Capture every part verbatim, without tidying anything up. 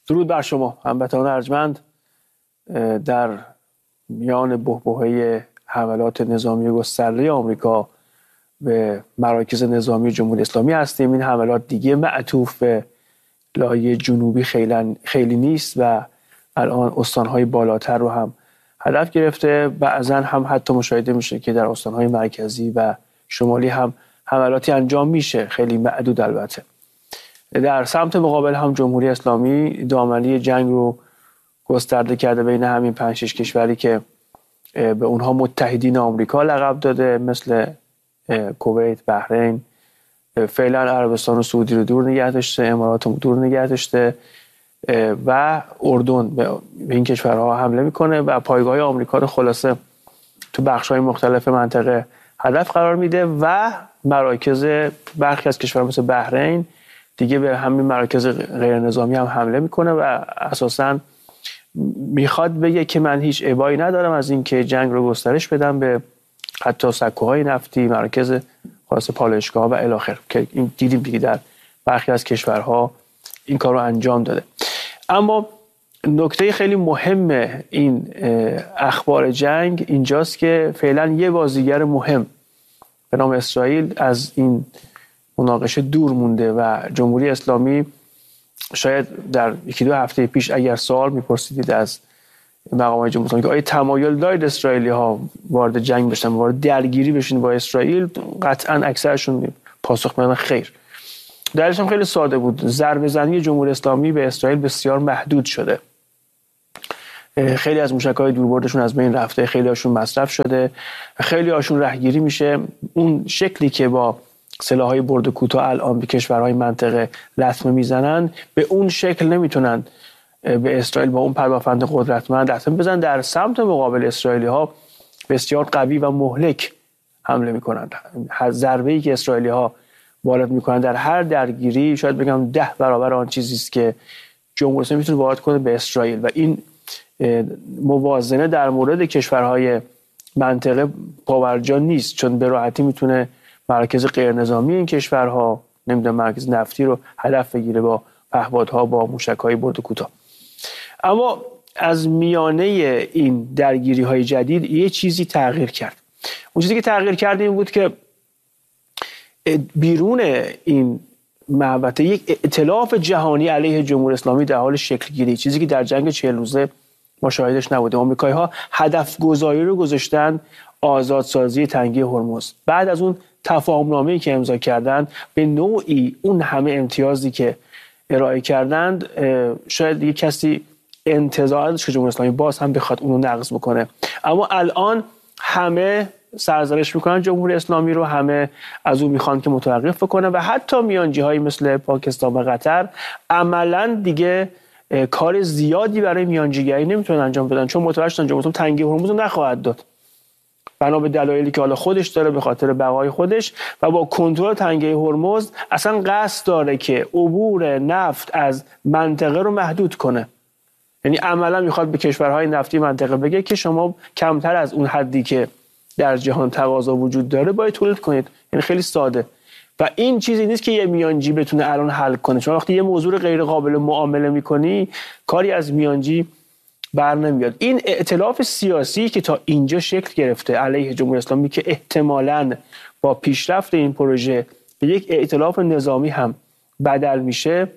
درود بر شما هموطنان ارجمند. در میان بحبوحه حملات نظامی گسترده آمریکا به مراکز نظامی جمهوری اسلامی هستیم. این حملات دیگه معطوف به لایه جنوبی خیلی خیلی نیست و الان استانهای بالاتر رو هم هدف گرفته. بعضا هم حتی مشاهده میشه که در استانهای مرکزی و شمالی هم حملاتی انجام میشه، خیلی معدود البته. در سمت مقابل هم جمهوری اسلامی دامنه جنگ رو گسترده کرده بین همین پنج شش کشوری که به اونها متحدین آمریکا لقب داده، مثل کویت، بحرین، فعلا عربستان و سعودی رو دور نگه داشته، امارات رو دور نگه داشته و اردن به این کشورها حمله میکنه و پایگاه آمریکا رو خلاصه تو بخش‌های مختلف منطقه هدف قرار میده و مراکز برخی از کشورها مثل بحرین دیگه به همین مراکز غیر نظامی هم حمله میکنه و اساساً میخواد بگه که من هیچ ابایی ندارم از این که جنگ رو گسترش بدم به حتی سکوهای نفتی، مراکز خاص پالایشگاه و الی آخر که این دیدیم دیگه در برخی از کشورها این کار رو انجام داده. اما نکته خیلی مهم این اخبار جنگ اینجاست که فعلا یه بازیگر مهم به نام اسرائیل از این مناقشه دور مونده و جمهوری اسلامی شاید در یکی دو هفته پیش اگر سوال میپرسیدید از مقامات جمهوری اسلامی که آیا تمایل دارید اسرائیلی ها وارد جنگ بشن، وارد درگیری بشن با اسرائیل، قطعا اکثرشون پاسخ میدن خیر. دلیلش هم خیلی ساده بود، ضربه زنی جمهوری اسلامی به اسرائیل بسیار محدود شده. خیلی از موشک‌های دوربردشون از بین رفته، خیلی هاشون مصرف شده، خیلی هاشون رهگیری میشه. اون شکلی که با سلاح‌های برد کوتاه الان به کشورهای منطقه لطمه میزنن به اون شکل نمیتونن به اسرائیل با اون پدافند قدرتمند لطمه بزنن. در سمت مقابل اسرائیلی ها بسیار قوی و مهلک حمله میکنن. ضربه‌ای که اسرائیلی ها وارد میکنن در هر درگیری شاید بگم ده برابر آن چیزی است که جمهوری اسلامی میتونه وارد کنه به اسرائیل و این موازنه در مورد کشورهای منطقه پاورجا نیست، چون به راحتی میتونه مرکز غیر نظامی این کشورها، نمیدونم مرکز نفتی رو هدف بگیره با پهپادها، با موشک‌های برد کوتاه. اما از میانه این درگیری‌های جدید یه چیزی تغییر کرد. اون چیزی که تغییر کرد این بود که بیرون این محوطه یک ائتلاف جهانی علیه جمهوری اسلامی در حال شکل گیری، چیزی که در جنگ چهل روزه ما شاهدش نبودیم. آمریکایی‌ها هدف گذاری رو گذاشتن آزادسازی تنگه هرمز. بعد از اون تفاهم‌نامه‌ای که امضا کردند به نوعی اون همه امتیازی که ارائه کردند شاید دیگه کسی انتظار داشت که جمهوری اسلامی باز هم بخواد اون رو نقض بکنه، اما الان همه سرزنش میکنن جمهوری اسلامی رو، همه از اون میخوان که متوقف بکنه و حتی میانجی‌های مثل پاکستان و قطر عملاً دیگه کار زیادی برای میانجیگری نمیتونن انجام بدن، چون متوجه شدن جمهوری اسلامی تنگه هرمز رو نخواهد داد بنا به دلایلی که حالا خودش داره به خاطر بقای خودش و با کنترل تنگه هرمز اصلا قصد داره که عبور نفت از منطقه رو محدود کنه. یعنی عملا میخواد به کشورهای نفتی منطقه بگه که شما کمتر از اون حدی که در جهان تقاضا وجود داره باید تولید کنید. یعنی خیلی ساده و این چیزی نیست که یه میانجی بتونه الان حل کنه، چون وقتی یه موضوع غیر قابل معامله میکنی کاری از میانجی بر نمیاد. این ائتلاف سیاسی که تا اینجا شکل گرفته علیه جمهوری اسلامی که احتمالاً با پیشرفت این پروژه به یک ائتلاف نظامی هم بدل میشه،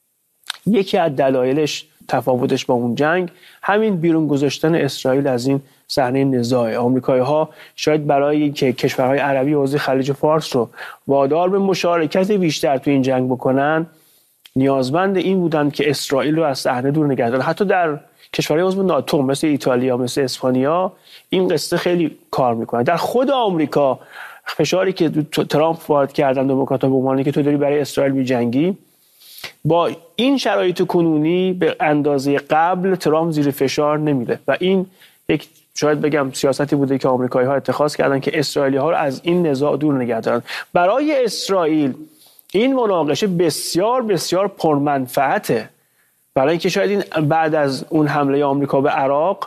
یکی از دلایلش تفاوتش با اون جنگ همین بیرون گذاشتن اسرائیل از این صحنه نزاع. آمریکایی‌ها شاید برای اینکه کشورهای عربی حوزه خلیج فارس رو وادار به مشارکت بیشتر تو این جنگ بکنن نیازمند این بودند که اسرائیل رو از صحنه دور نگه دارن. حتی در کشورهای عضو ناتو مثل ایتالیا، مثل اسپانیا این قصه خیلی کار میکنه. در خود آمریکا فشاری که ترامپ وارد کردن دموکرات‌ها به عنوان که تو داری برای اسرائیل می‌جنگی، با این شرایط کنونی به اندازه قبل ترامپ زیر فشار نمیده و این یک شاید بگم سیاستی بوده که آمریکایی‌ها اتخاذ کردن که اسرائیلی‌ها رو از این نزاع دور نگه دارن. برای اسرائیل این مناقشه بسیار بسیار پرمنفعته، برای اینکه شاید این بعد از اون حمله آمریکا به عراق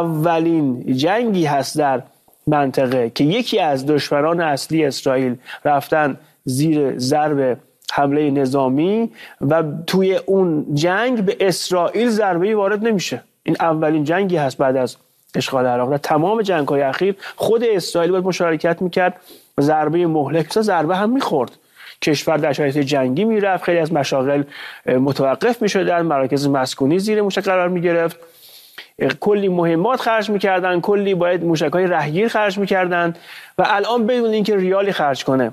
اولین جنگی هست در منطقه که یکی از دشمنان اصلی اسرائیل رفتن زیر ضرب حمله نظامی و توی اون جنگ به اسرائیل ضربه‌ای وارد نمیشه. این اولین جنگی هست بعد از اشغال عراق. در تمام جنگ‌های اخیر خود اسرائیل باید مشارکت میکرد، ضربه مهلک ضربه هم میخورد. کشور در شرایط جنگی میرفت، خیلی از مشاغل متوقف میشدن، مراکز مسکونی زیر موشک قرار میگرفت، کلی مهمات خرج میکردن، کلی باید موشک‌های رهگیر خرج میکردن و الان بدون اینکه ریالی خرج کنه،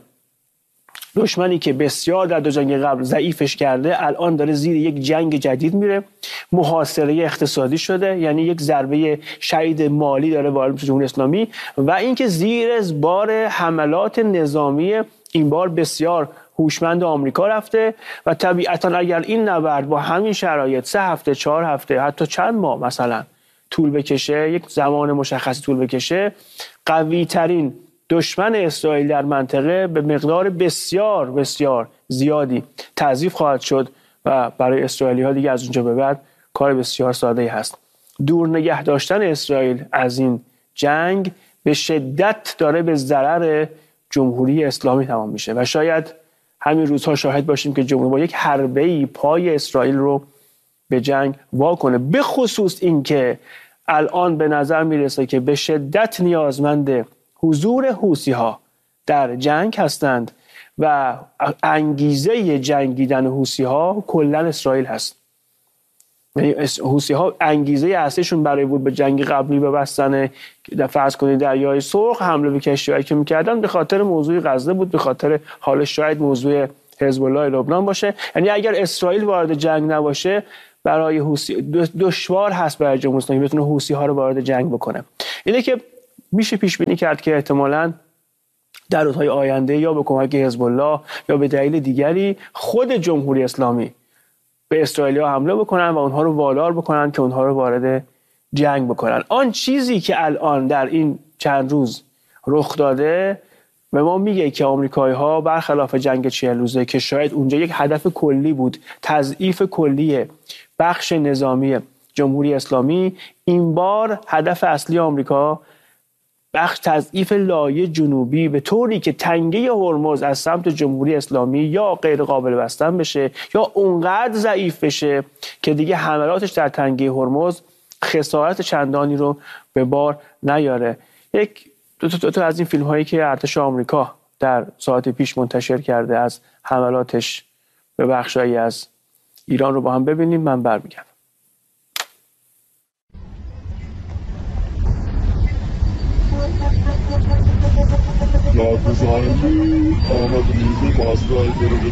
دشمنی که بسیار در دو جنگ قبل ضعیفش کرده الان داره زیر یک جنگ جدید میره، محاصره اقتصادی شده، یعنی یک ضربه شدید مالی داره وارد میشه جمهوری اسلامی و اینکه زیر بار حملات نظامی این بار بسیار هوشمند آمریکا رفته و طبیعتا اگر این نبرد با همین شرایط سه هفته، چهار هفته، حتی چند ماه مثلا طول بکشه، یک زمان مشخصی طول بکشه، قوی ترین دشمن اسرائیل در منطقه به مقدار بسیار بسیار زیادی تضعیف خواهد شد و برای اسرائیلی ها دیگه از اونجا به بعد کار بسیار ساده‌ای هست. دور نگه داشتن اسرائیل از این جنگ به شدت داره به ضرر جمهوری اسلامی تمام میشه و شاید همین روزها شاهد باشیم که جمهوری با یک حربه‌ای پای اسرائیل رو به جنگ واکنه، به خصوص اینکه الان به نظر میرسه که به شدت نیازمند حضور حوثی‌ها در جنگ هستند و انگیزه جنگیدن حوثی‌ها کلاً اسرائیل هست. یعنی حوثی‌ها انگیزه اصلیشون برای بود به جنگ قبلی ببستن، فرض کنید دریای سرخ حمله به کشتی‌هایی که می‌کردن به خاطر موضوع غزه بود، به خاطر حال شاید موضوع حزب الله لبنان باشه. یعنی اگر اسرائیل وارد جنگ نباشه برای حوثی دشوار هست برای جمهوری اسلامی بتونه حوثی‌ها رو وارد جنگ بکنه. اینه که میشه پیش بینی کرد که احتمالاً در روزهای آینده یا به کمک حزب الله یا به دلیل دیگری خود جمهوری اسلامی به اسرائیلیا حمله بکنن و اونها رو وادار بکنن که اونها رو وارد جنگ بکنن. آن چیزی که الان در این چند روز رخ داده به ما میگه که آمریکایی‌ها برخلاف جنگ چهل روزه که شاید اونجا یک هدف کلی بود، تضعیف کلی بخش نظامی جمهوری اسلامی، این بار هدف اصلی آمریکا بخش تضعیف لایه جنوبی به طوری که تنگه هرمز از سمت جمهوری اسلامی یا غیر قابل بستن بشه یا اونقدر ضعیف بشه که دیگه حملاتش در تنگه هرمز خسارت چندانی رو به بار نیاره. یک دو تا, دو تا از این فیلم هایی که ارتش آمریکا در ساعت پیش منتشر کرده از حملاتش به بخشایی از ایران رو با هم ببینیم، من برمیگردم. ناگزیرندگی آمدگی ماسرای درگی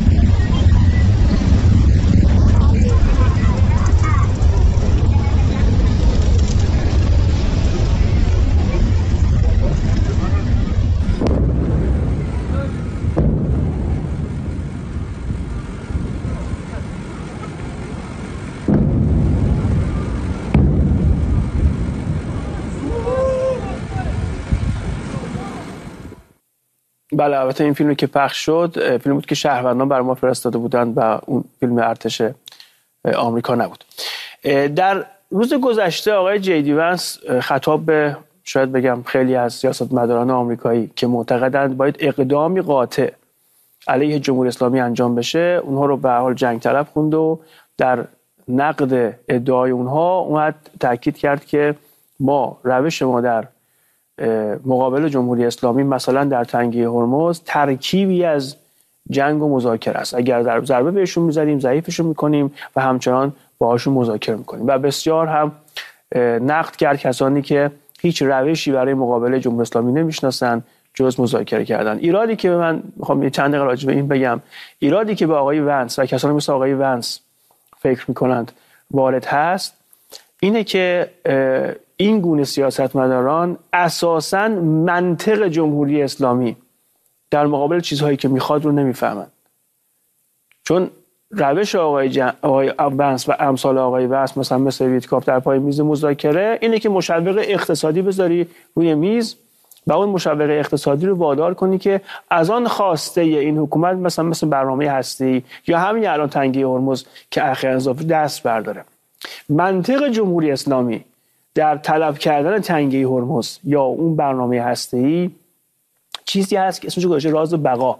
بله، البته این فیلمی که پخش شد فیلمی بود که شهروندان برای ما فرستاده بودند و اون فیلم ارتش آمریکا نبود. در روز گذشته آقای جی دی ونس خطاب به شاید بگم خیلی از سیاستمداران آمریکایی که معتقدند باید اقدامی قاطع علیه جمهوری اسلامی انجام بشه، اونها رو به حال جنگ طلب خوند و در نقد ادعای اونها اومد تاکید کرد که ما روش ما در مقابل جمهوری اسلامی مثلا در تنگه هرمز ترکیبی از جنگ و مذاکره است. اگر در ضربه بهشون میزنیم ضعیفشون میکنیم و همچنان باهاشون مذاکره میکنیم. و بسیار هم نقد کرد کسانی که هیچ روشی برای مقابله جمهوری اسلامی نمیشناسن جز مذاکره کردن. ایرادی که من میخوام چند دقیقه راجع به این بگم، ایرادی که به آقای ونس و کسانی مثل آقای ونس فکر میکنند وارد هست اینه که این گونه سیاستمداران اساساً منطق جمهوری اسلامی در مقابل چیزهایی که میخواد رو نمیفهمند. چون روش آقای, جن... آقای ونس و امثال آقای ونس مثلا مثل ویتکاف در پای میز مذاکره اینه که مشوق اقتصادی بذاری روی میز و اون مشوق اقتصادی رو وادار کنی که از آن خواسته این حکومت مثلا مثل برنامه هستی یا همین الان تنگه هرمز که اخیراً اضافه دست برداره. منطق جمهوری اسلامی در طلب کردن تنگه هرمز یا اون برنامه هسته‌ای چیزی هست که اسمش گذاشته راز بقا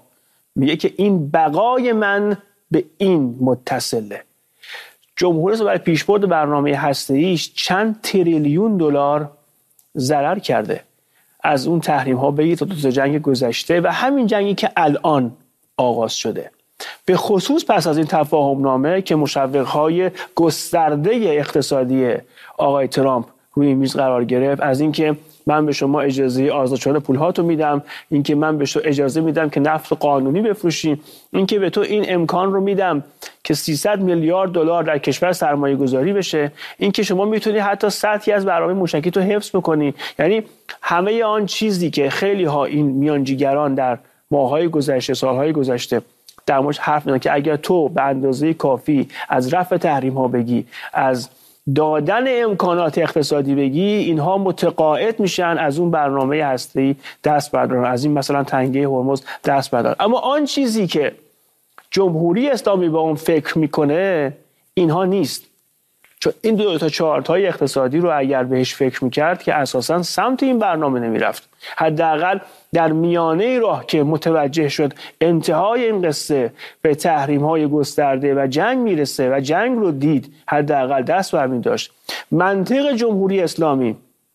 میگه که این بقای من به این متصله. جمهوری اسلامی برای پیشبرد برنامه هسته‌ایش چند تریلیون دلار ضرر کرده، از اون تحریم ها بگید تا دو جنگ گذشته و همین جنگی که الان آغاز شده. به خصوص پس از این تفاهم نامه که مشوق‌های گسترده اقتصادی آقای ترامپ روی میز قرار گرفت، از اینکه من به شما اجازه آزاد شدن پولهاتو میدم، اینکه من به شما اجازه میدم که نفت قانونی بفروشی، اینکه به تو این امکان رو میدم که سیصد میلیارد دلار در کشور سرمایه گذاری بشه، اینکه شما میتونی حتی سطحی از برنامه موشکی تو حفظ بکنی. یعنی همه آن چیزی که خیلی ها این میانجیگران در ماهای گذشته، سالهای گذشته در موردش حرف میزنن که اگر تو به اندازه کافی از رفع تحریم ها بگی، از دادن امکانات اقتصادی بگی، اینها متقاعد میشن از اون برنامه هسته‌ای دست بردارن، از این مثلا تنگه هرمز دست بردارن. اما آن چیزی که جمهوری اسلامی با اون فکر میکنه اینها نیست، چون این دو تا چارتای اقتصادی رو اگر بهش فکر میکرد که اساسا سمت این برنامه نمیرفت. حداقل در میانه راه که متوجه شد انتهای این قصه به تحریم‌های گسترده و جنگ میرسه و جنگ رو دید، حداقل دست برمی داشت. منطق جمهوری اسلامی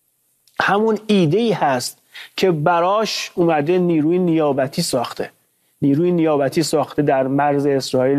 همون ایده‌ای هست که براش اومده نیروی نیابتی ساخته. نیروی نیابتی ساخته در مرز اسرائیل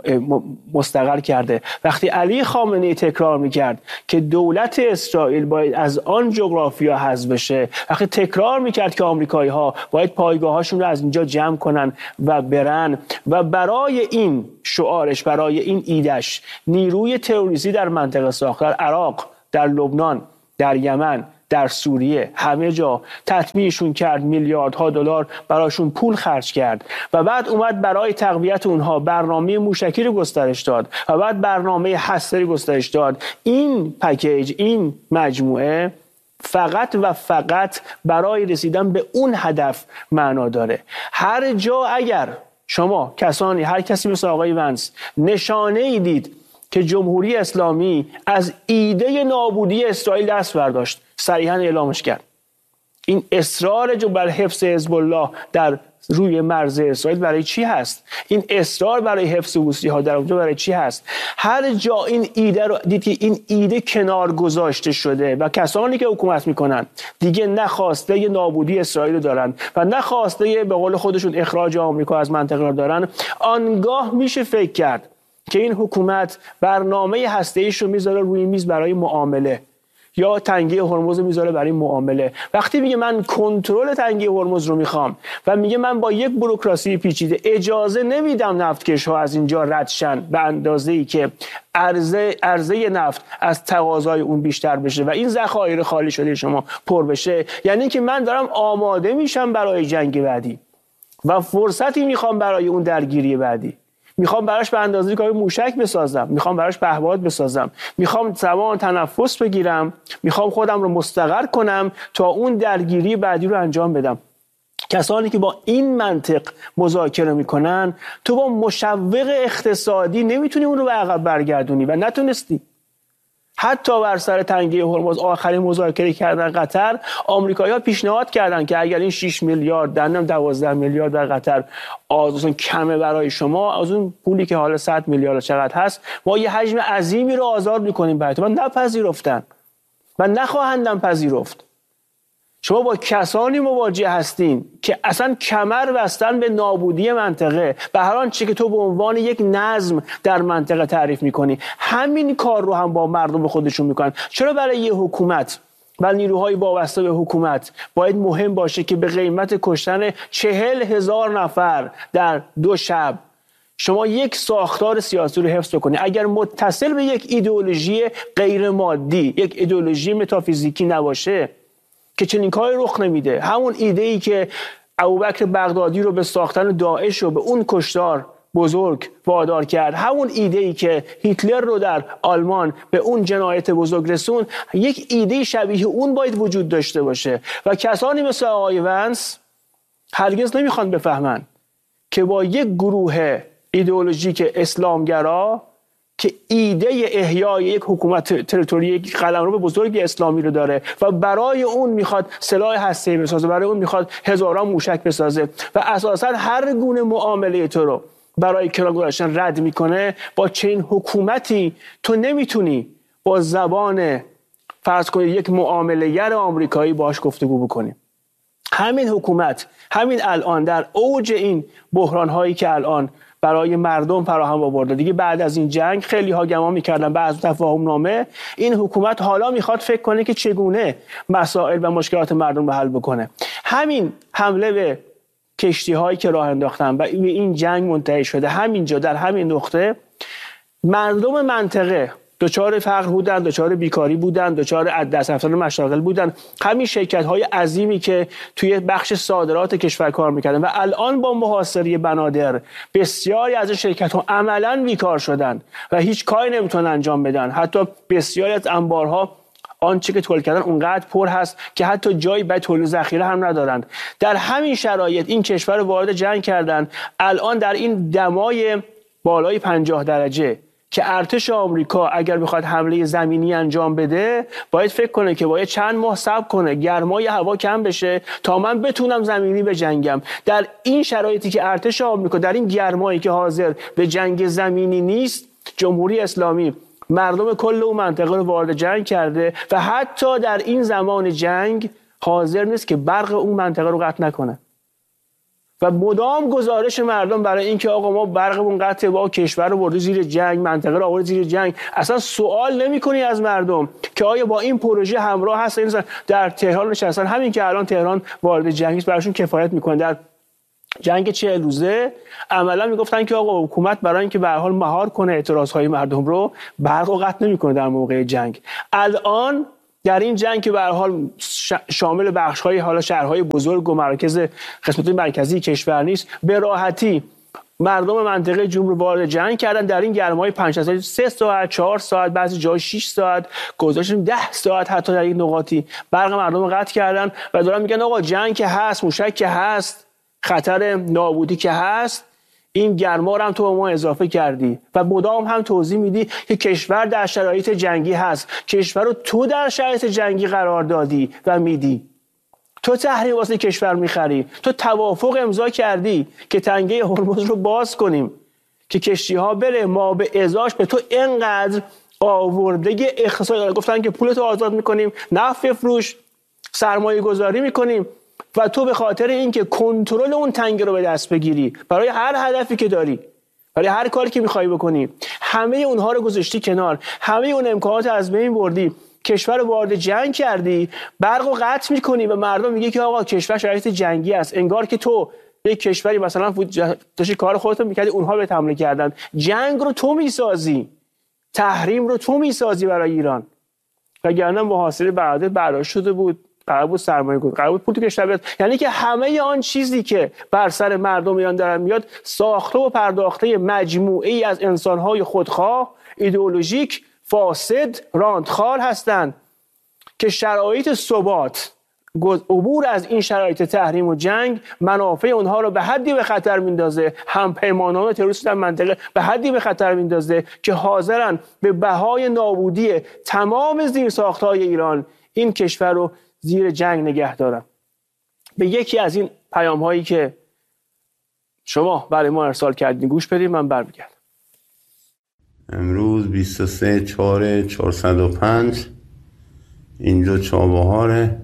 مستقر کرده. وقتی علی خامنه‌ای تکرار میکرد که دولت اسرائیل باید از آن جغرافیا حذف بشه، وقتی تکرار میکرد که آمریکایی ها باید پایگاهاشون رو از اینجا جمع کنن و برن، و برای این شعارش، برای این ایدش نیروی تروریستی در منطقه ساخت، در عراق، در لبنان، در یمن، در سوریه، همه جا تطمیعشون کرد، میلیاردها دلار براشون پول خرج کرد و بعد اومد برای تقویت اونها برنامه موشکی رو گسترش داد و بعد برنامه هسته‌ای گسترش داد. این پکیج، این مجموعه فقط و فقط برای رسیدن به اون هدف معنا داره. هر جا اگر شما کسانی، هر کسی مثل آقای ونس نشانه ای دید که جمهوری اسلامی از ایده نابودی اسرائیل دست برداشت، صریحاً اعلامش کرد. این اصرار جو بر حفظ حزب الله در روی مرز اسرائیل برای چی هست؟ این اصرار برای حفظ حوثی‌ها در اونجا برای چی هست؟ هر جا این ایده رو دید که این ایده کنار گذاشته شده و کسانی که حکومت میکنن دیگه نه خواسته نابودی اسرائیل دارن و نه خواسته به قول خودشون اخراج آمریکا از منطقه دارن، آنگاه میشه فکر کرد که این حکومت برنامه هسته‌ایش رو میذاره روی میز برای معامله، یا تنگه هرمز رو میذاره برای معامله. وقتی میگه من کنترل تنگه هرمز رو میخوام و میگه من با یک بوروکراسی پیچیده اجازه نمیدم نفتکش‌ها از اینجا رد شن به اندازه‌ای که عرضه عرضه نفت از تقاضای اون بیشتر بشه و این ذخایر خالی شده شما پر بشه، یعنی که من دارم آماده میشم برای جنگ بعدی و فرصتی میخوام برای اون درگیری بعدی. میخوام براش به اندازه کافی موشک بسازم، میخوام براش پهپاد بسازم، میخوام زمان تنفس بگیرم، میخوام خودم رو مستقر کنم تا اون درگیری بعدی رو انجام بدم. کسانی که با این منطق مذاکره میکنن، تو با مشوق اقتصادی نمیتونی اون رو به عقب برگردونی و نتونستی. حتی بر سر تنگه هرمز آخرین مذاکره کردن قطر، آمریکایی‌ها پیشنهاد کردن که اگر این شش میلیارد دنم دوازده میلیارد در قطر آزون کمه برای شما، از اون پولی که حالا صد میلیارد چقدر هست، ما یه حجم عظیمی رو آزاد می‌کنیم براتون. من نپذیرفتن و نخواهندم پذیرفت. شما با کسانی مواجه هستین که اصلا کمر بستن به نابودی منطقه، به هر آنچه که تو به عنوان یک نظم در منطقه تعریف میکنی. همین کار رو هم با مردم خودشون میکنن. چرا برای یه حکومت و نیروهای وابسته به حکومت باید مهم باشه که به قیمت کشتن چهل هزار نفر در دو شب شما یک ساختار سیاسی رو حفظ کنی؟ اگر متصل به یک ایدئولوژی غیر مادی، یک ایدئولوژی متافیزیکی نباشه که چنین کاری رخ نمیده. همون ایده‌ای که ابوبکر بغدادی رو به ساختن داعش و به اون کشتار بزرگ وادار کرد، همون ایده‌ای که هیتلر رو در آلمان به اون جنایت بزرگ رسون، یک ایده شبیه اون باید وجود داشته باشه. و کسانی مثل آقای ونس هرگز نمیخوان بفهمن که با یک گروه ایدئولوژیک اسلامگرا که ایده احیای یک حکومت تریتوری، یک قلمرو بزرگ اسلامی رو داره و برای اون میخواد سلاح هسته‌ای بسازه، برای اون میخواد هزاران موشک بسازه و اساسا هر گونه معامله تو رو برای کنار گذاشتن رد میکنه، با چنین حکومتی تو نمیتونی با زبان فرض کنید یک معامله‌گر آمریکایی باهاش گفتگو بکنی. همین حکومت همین الان در اوج این بحران هایی که الان برای مردم فراهم آورده، دیگه بعد از این جنگ خیلی ها گمان می‌کردن بعد از تفاهم نامه این حکومت حالا میخواد فکر کنه که چگونه مسائل و مشکلات مردم رو حل بکنه. همین حمله به کشتی هایی که راه انداختن و این جنگ منتهی شده، همینجا در همین نقطه مردم منطقه دچار فقر بودن، دچار بیکاری بودن، دچار از دست رفتن مشاغل بودن. همین شرکت های عظیمی که توی بخش صادرات کشور کار میکردن و الان با محاصره بنادر بسیاری از این شرکت ها عملاً بیکار شدن و هیچ کاری نمیتونن انجام بدن. حتی بسیاری از انبارها آنچه که تولید کردن اونقدر پر هست که حتی جایی برای تولید ذخیره هم ندارند. در همین شرایط این کشور رو وارد جنگ کردن. الان در این دمای بالای پنجاه درجه که ارتش آمریکا اگر بخواد حمله زمینی انجام بده باید فکر کنه که باید چند ماه صبر کنه گرمای هوا کم بشه تا من بتونم زمینی بجنگم. در این شرایطی که ارتش آمریکا در این گرمایی که حاضر به جنگ زمینی نیست، جمهوری اسلامی مردم کل اون منطقه رو وارد جنگ کرده و حتی در این زمان جنگ حاضر نیست که برق اون منطقه رو قطع نکنه و مدام گزارش مردم برای اینکه آقا ما برقمون قطعه، با کشور رو برده زیر جنگ، منطقه رو آورد زیر جنگ. اصلا سوال نمی‌کنی از مردم که آیا با این پروژه همراه هستن؟ در تهران نشستن، همین که الان تهران وارد جنگ است براشون کفایت میکنه. در جنگ چهل روزه عملا میگفتن که آقا حکومت برای اینکه به هر حال مهار کنه اعتراضهای مردم رو برق رو قطع نمیکنه در موقع جنگ. الان در این جنگ که به هر حال شامل بخش‌های حالا شهرهای بزرگ و مراکز قسمت مرکزی کشور نیست، به راحتی مردم منطقه جنوب رو وارد جنگ کردن. در این گرمای پنج ساعت، سه ساعت، چهار ساعت، بعضی جای شش ساعت، گذاشتیم ده ساعت حتی در این نقاطی برق مردم رو قطع کردن و دارن میگن آقا جنگ که هست، موشک که هست، خطر نابودی که هست، این گرما رو هم تو به ما اضافه کردی و مدام هم توضیح میدی که کشور در شرایط جنگی هست. کشور رو تو در شرایط جنگی قرار دادی و میدی. تو تحریم واسه کشور میخری. تو توافق امضا کردی که تنگه هرمز رو باز کنیم که کشتی ها بره، ما به ازاش به تو اینقدر آورده اقتصاد گفتن که پولتو آزاد میکنیم، نفت بفروش، سرمایه گذاری میکنیم و تو به خاطر اینکه کنترل اون تنگه رو به دست بگیری برای هر هدفی که داری، برای هر کاری که میخوای بکنی، همه اونها رو گذاشتی کنار، همه اون امکانات از بین بردی، کشور رو وارد جنگ کردی، برق رو قطع میکنی و مردم میگه که آقا کشور شرایط جنگی است. انگار که تو یک کشوری مثلا داشتی کار خودت میکردی، اونها بهت حمله کردن. جنگ رو تو میسازی، تحریم رو تو میسازی برای ایران. وگرنه محاصره بنادر برداشت شده بود، قرار بود سرمایه گذاری، قرار بود پول تو کشور بیاد. یعنی که همه آن چیزی که بر سر مردم ایران دارن میاد ساخته و پرداخته مجموعه ای از انسان‌های خودخواه، ایدئولوژیک، فاسد، راندخوار هستند که شرایط ثبات، عبور از این شرایط تحریم و جنگ منافع اونها رو به حدی به خطر میندازه، همپیمانان تروریست در منطقه به حدی به خطر میندازه که حاضرن به بهای نابودی تمام زیرساخت‌های ایران این کشور رو زیر جنگ نگه دارن. به یکی از این پیام هایی که شما برای ما ارسال کردین گوش بدید، من برمیگردم. امروز بیست و سه چهار چهارصد و پنج اینجا چابهاره.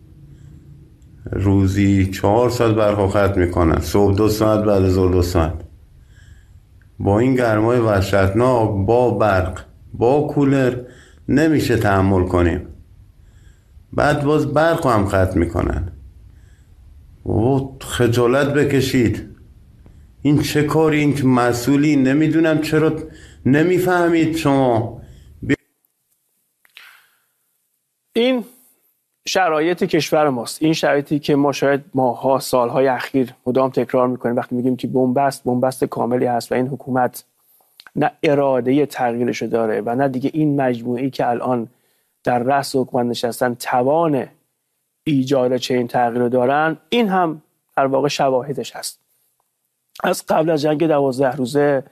روزی چهار ساعت برق خط میکنن، صبح دو ساعت، بعد از ظهر دو ساعت. با این گرمای وحشتناک با برق با کولر نمیشه تحمل کنیم. بعد باز برق هم قطع میکنن. و خجالت بکشید. این چه کاری؟ این مسئولی نمیدونم چرا نمیفهمید شما. ب... این شرایط کشور ماست. این شرایطی که ما شاید ماها سالهای اخیر مدام تکرار میکنیم وقتی میگیم که بنبست بنبست کاملی هست و این حکومت نه اراده تغییرش داره و نه دیگه این مجموعه‌ای که الان در رأس حکومت نشستن توان ایجاد چنین تغییر دارن. این هم در واقع شواهدش هست. از قبل از جنگ دوازده روزه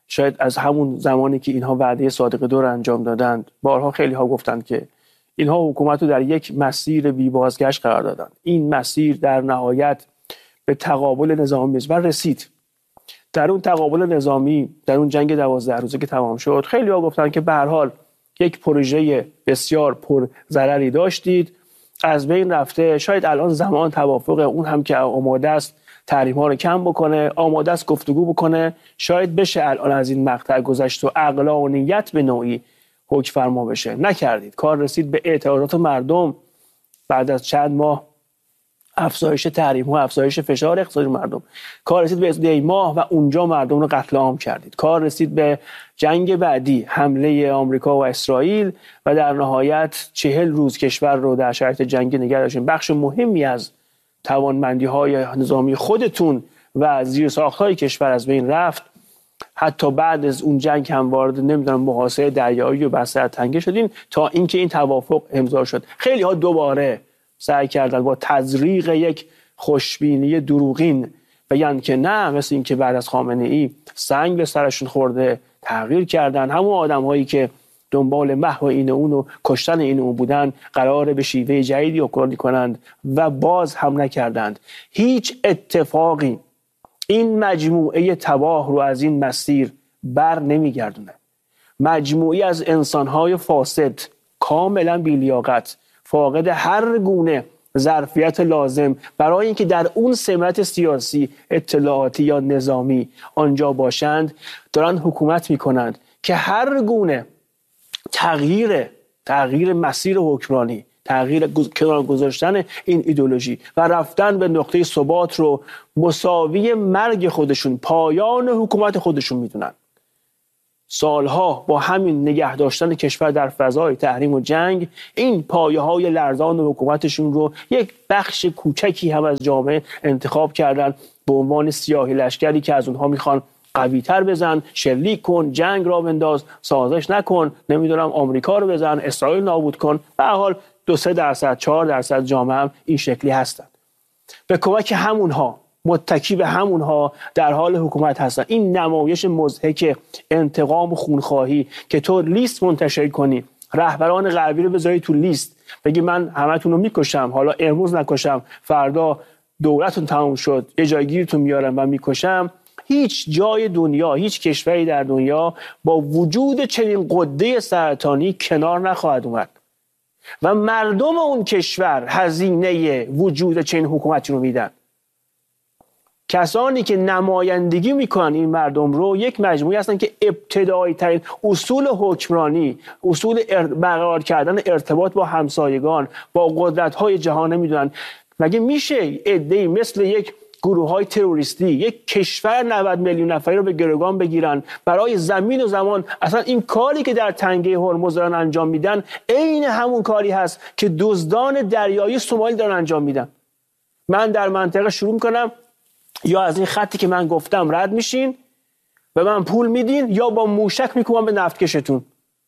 شاید از همون زمانی که اینها وعده صادق دو را انجام دادند، بارها خیلی ها گفتند که اینها حکومت رو در یک مسیر بی بازگشت قرار دادند. این مسیر در نهایت به تقابل نظامی و رسید. در اون تقابل نظامی، در اون جنگ دوازده روزه که تمام شد، خیلی ها گفتند که به هر حال یک پروژه بسیار پر ضرری داشتید، از بین رفته. شاید الان زمان توافق اون هم که آماده است تحریم ها رو کم بکنه، آماده است گفتگو بکنه، شاید بشه الان از این مقطع گذشت و عقلانیت به نوعی حکم فرما بشه. نکردید. کار رسید به اعتراضات مردم بعد از چند ماه افزایش تحریم ها، افزایش فشار اقتصادی مردم. کار رسید به دی ماه و اونجا مردم رو قتل عام کردید. کار رسید به جنگ بعدی، حمله آمریکا و اسرائیل و در نهایت چهل روز کشور رو در شرایط جنگی نگه داشتین. بخش مهمی از توانمندی های نظامی خودتون و زیرساخت‌های کشور از بین رفت. حتی بعد از اون جنگ هم وارد نمیدونم محاصره دریایی و بستر تنگه شدین تا اینکه این توافق امضا شد. خیلی ها دوباره سعی کردن با تزریق یک خوشبینی دروغین بگن که نه، مثل این که بعد از خامنه ای سنگ به سرشون خورده، تغییر کردن. همون آدم هایی که دنبال محو این اون و کشتن این اون بودن قراره به شیوه جدیدی حکمرانی کنند و باز هم نکردند. هیچ اتفاقی این مجموعه تباه رو از این مسیر بر نمیگردونه. مجموعی از انسانهای فاسد، کاملا بی‌لیاقت، فاقد هر گونه ظرفیت لازم برای اینکه در اون سمت سیاسی، اطلاعاتی یا نظامی آنجا باشند، دارن حکومت میکنند که هر گونه تغییر تغییر مسیر حکمرانی، تغییر کنار گذاشتن این ایدئولوژی و رفتن به نقطه ثبات رو مساوی مرگ خودشون، پایان حکومت خودشون میدونن. سالها با همین نگه داشتن کشور در فضای تحریم و جنگ، این پایه های لرزان حکومتشون رو یک بخش کوچکی هم از جامعه انتخاب کردن به عنوان سیاهی لشکری که از اونها میخوان قوی تر بزن، شلیک کن، جنگ را بنداز، سازش نکن، نمیدونم آمریکا رو بزن، اسرائیل نابود کن. به هر حال دو سه درصد چهار درصد جامعه هم این شکلی هستن. به کمک همونها، متکی به همونها در حال حکومت هستن. این نمایش مضحک انتقام و خونخواهی که تو لیست منتشر کنی، رهبران غربی رو بذاری تو لیست، بگی من همتون رو میکشم، حالا امروز نکشم، فردا دولتون تموم شد، یه جایگیرتون میارم و میکشم. هیچ جای دنیا، هیچ کشوری در دنیا با وجود چنین قده سرطانی کنار نخواهد اومد و مردم اون کشور هزینه وجود چنین حکومتی رو میدن. کسانی که نمایندگی میکنن این مردم رو یک مجموعه هستن که ابتدایی ترین اصول حکمرانی، اصول برقرار کردن ارتباط با همسایگان، با قدرت های جهان نمیدونن. مگه میشه عده‌ای مثل یک گروه های تروریستی یک کشور نود میلیون نفری رو به گروگان بگیرن برای زمین و زمان؟ اصلا این کاری که در تنگه هرمز دارن انجام میدن عین همون کاری هست که دزدان دریایی سومالی دارن انجام میدن. من در منطقه شروع میکنم، یا از این خطی که من گفتم رد میشین و من پول میدین، یا با موشک میکنم به نفتکشتون.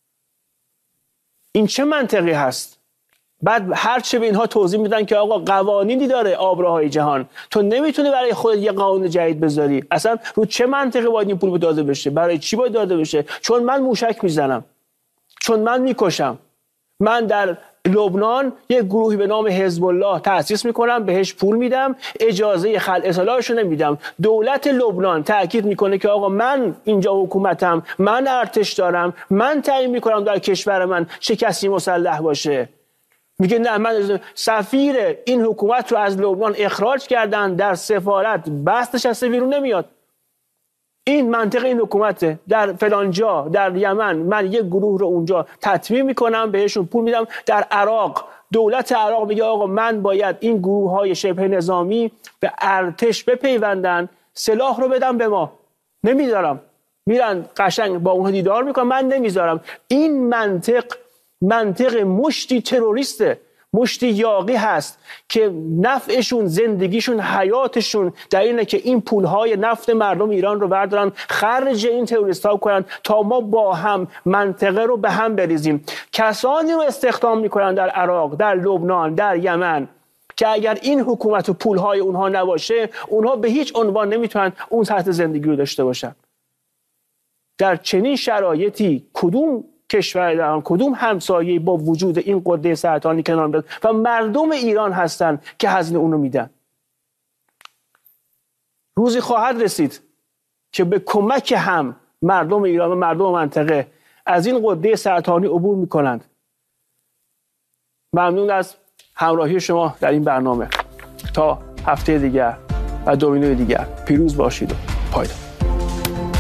این چه منطقی هست؟ بعد هر چه به اینها توضیح میدن که آقا قوانینی داره آبراهای جهان، تو نمیتونی برای خودت یه قانون جدید بذاری. اصلا رو چه منطقی باید این پول داده بشه؟ برای چی باید داده بشه؟ چون من موشک میزنم، چون من میکشم. من در لبنان یک گروهی به نام حزب الله تأسیس میکنم، بهش پول میدم، اجازه خلع سلاحشو نمیدم. دولت لبنان تاکید میکنه که آقا من اینجا حکومتم، من ارتش دارم، من تعیین میکنم در کشور من چه کسی مسلح باشه. میگه نه، من سفیر این حکومت رو از لبنان اخراج کردن، در سفارت بس نشسته، بیرون نمیاد. این منطقه این حکومته. در فلان جا در یمن من یک گروه رو اونجا تطمیع میکنم، بهشون پول میدم. در عراق دولت عراق میگه آقا من باید این گروه های شبه نظامی به ارتش بپیوندن، سلاح رو بدم به ما، نمیذارم. میرن قشنگ با اونها دیدار میکنن، من نمیذارم. این منطق منطق مشتی تروریسته، مشتی یاغی هست که نفعشون، زندگیشون، حیاتشون در اینه که این پولهای نفت مردم ایران رو بردارن خرج این تروریست ها کنن تا ما با هم منطقه رو به هم بریزیم. کسانی رو استخدام میکنن در عراق، در لبنان، در یمن که اگر این حکومت و پولهای اونها نباشه، اونها به هیچ عنوان نمیتونن اون سطح زندگی رو داشته باشن. در چنین شرایطی کدوم کشور در کدوم همسایه با وجود این قده سرطانی کنار میاد و مردم ایران هستن که هزینه اونو میدن. روزی خواهد رسید که به کمک هم مردم ایران و مردم منطقه از این قده سرطانی عبور میکنند. ممنون از همراهی شما در این برنامه. تا هفته دیگر و دومینوی دیگر پیروز باشید و پایدار.